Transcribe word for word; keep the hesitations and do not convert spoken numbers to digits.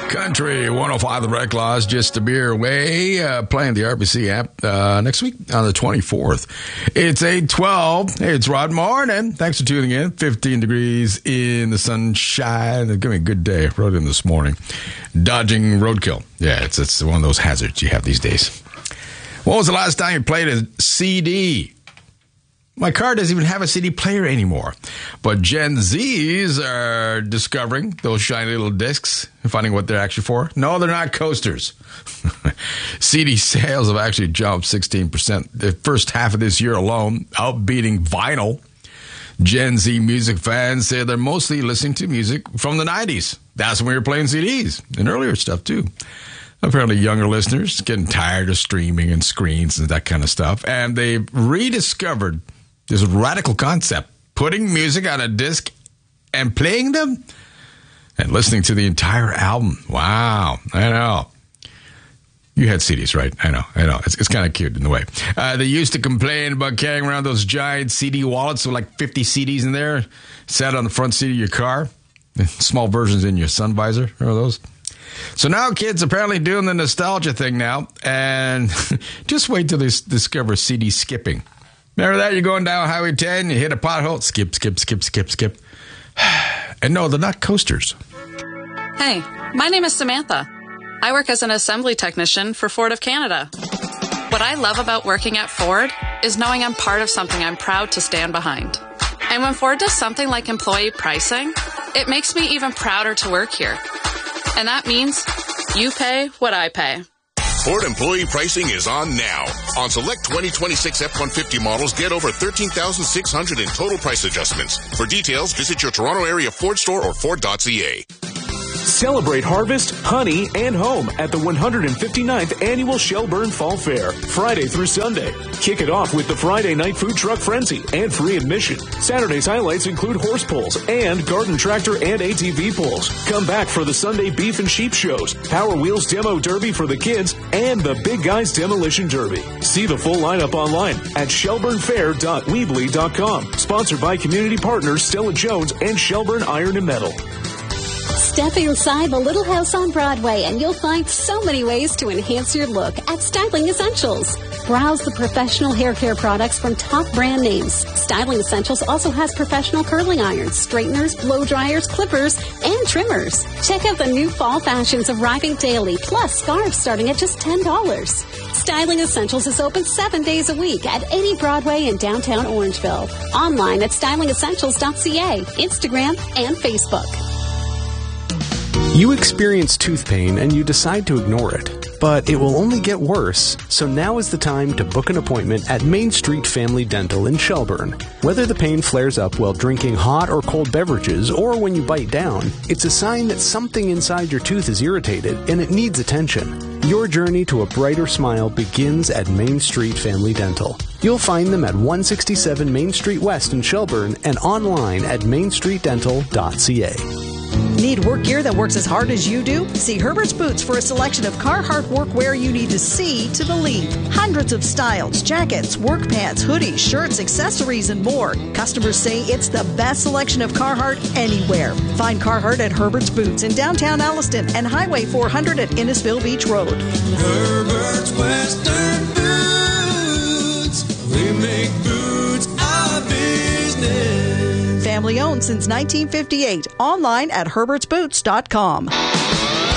Country one oh five, the Red Claws, just a beer away, uh, playing the R B C app uh, next week on the twenty-fourth. It's eight twelve. Hey, it's Rod Morning. Thanks for tuning in. fifteen degrees in the sunshine. It's going to be a good day. Rode in this morning. Dodging roadkill. Yeah, it's, it's one of those hazards you have these days. When was the last time you played a C D? My car doesn't even have a C D player anymore. But Gen Zs are discovering those shiny little discs and finding what they're actually for. No, they're not coasters. C D sales have actually jumped sixteen percent the first half of this year alone, outbeating vinyl. Gen Z music fans say they're mostly listening to music from the nineties. That's when we were playing C Ds and earlier stuff, too. Apparently, younger listeners getting tired of streaming and screens and that kind of stuff. And they've rediscovered this radical concept, putting music on a disc and playing them and listening to the entire album. Wow, I know. You had C Ds, right? I know, I know. It's, it's kind of cute in a way. Uh, they used to complain about carrying around those giant C D wallets with like fifty C Ds in there, sat on the front seat of your car. Small versions in your sun visor. Remember those? So now kids apparently doing the nostalgia thing now. And just wait till they s- discover C D skipping. Remember that? You're going down Highway ten, you hit a pothole, skip, skip, skip, skip, skip. And no, they're not coasters. Hey, my name is Samantha. I work as an assembly technician for Ford of Canada. What I love about working at Ford is knowing I'm part of something I'm proud to stand behind. And when Ford does something like employee pricing, it makes me even prouder to work here. And that means you pay what I pay. Ford employee pricing is on now. On select twenty twenty-six F one fifty models, get over thirteen thousand six hundred dollars in total price adjustments. For details, visit your Toronto area Ford store or Ford dot C A. Celebrate harvest, honey, and home at the one hundred fifty-ninth Annual Shelburne Fall Fair, Friday through Sunday. Kick it off with the Friday Night Food Truck Frenzy and free admission. Saturday's highlights include horse pulls and garden tractor and A T V pulls. Come back for the Sunday beef and sheep shows, Power Wheels Demo Derby for the kids, and the Big Guys Demolition Derby. See the full lineup online at shelburne fair dot weebly dot com. Sponsored by community partners Stella Jones and Shelburne Iron and Metal. Step inside the Little House on Broadway and you'll find so many ways to enhance your look at Styling Essentials. Browse the professional hair care products from top brand names. Styling Essentials also has professional curling irons, straighteners, blow dryers, clippers, and trimmers. Check out the new fall fashions arriving daily, plus scarves starting at just ten dollars. Styling Essentials is open seven days a week at eighty Broadway in downtown Orangeville. Online at styling essentials dot c a, Instagram, and Facebook. You experience tooth pain and you decide to ignore it, but it will only get worse, so now is the time to book an appointment at Main Street Family Dental in Shelburne. Whether the pain flares up while drinking hot or cold beverages or when you bite down, it's a sign that something inside your tooth is irritated and it needs attention. Your journey to a brighter smile begins at Main Street Family Dental. You'll find them at one sixty-seven Main Street West in Shelburne and online at main street dental dot c a. Need work gear that works as hard as you do? See Herbert's Boots for a selection of Carhartt workwear you need to see to believe. Hundreds of styles, jackets, work pants, hoodies, shirts, accessories, and more. Customers say it's the best selection of Carhartt anywhere. Find Carhartt at Herbert's Boots in downtown Alliston and Highway four hundred at Innisfil Beach Road. Herbert's Western Boots. We make boots our business. Family owned since nineteen fifty-eight. Online at herberts boots dot com.